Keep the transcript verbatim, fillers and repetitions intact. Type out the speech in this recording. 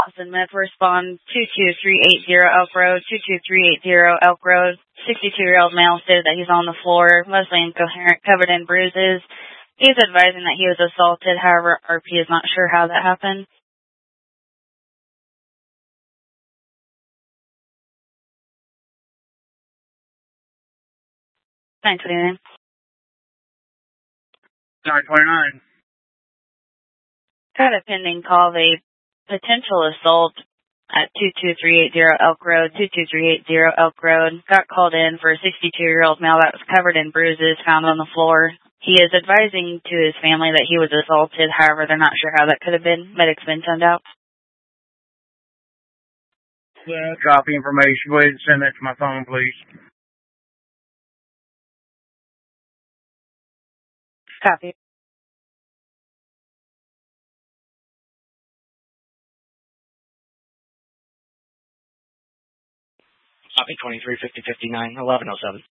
Austin Med to respond two two three eight zero Elk Road, two two three eight zero Elk Road. sixty-two-year-old male stated that he's on the floor, mostly incoherent, covered in bruises. He's advising that he was assaulted, however, R P is not sure how that happened. nine twenty-nine. nine twenty-nine. Got a pending call of a potential assault at two two three eight zero Elk Road, two two three eight zero Elk Road. Got called in for a sixty-two-year-old male that was covered in bruises found on the floor. He is advising to his family that he was assaulted. However, they're not sure how that could have been. Medic's been sent out. Yeah, copy information. Go ahead and send that to my phone, please. Copy. Copy twenty-three fifty fifty-nine, eleven oh seven.